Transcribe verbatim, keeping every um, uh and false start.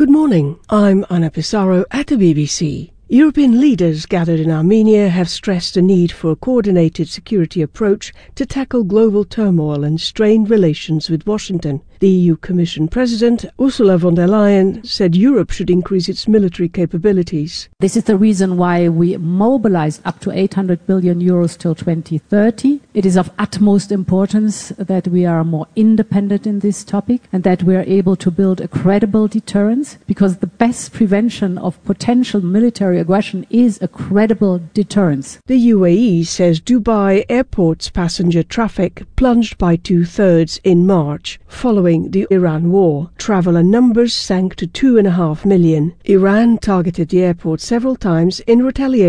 Good morning, I'm Anna Pissarro at the B B C. European leaders gathered in Armenia have stressed the need for a coordinated security approach to tackle global turmoil and strained relations with Washington. The E U Commission President, Ursula von der Leyen, said Europe should increase its military capabilities. This is the reason why we mobilized up to eight hundred billion euros till twenty thirty. It is of utmost importance that we are more independent in this topic and that we are able to build a credible deterrence, because the best prevention of potential military aggression is a credible deterrence. The U A E says Dubai airport's passenger traffic plunged by two-thirds in March, following the Iran war. Traveller numbers sank to two and a half million. Iran targeted the airport several times in retaliation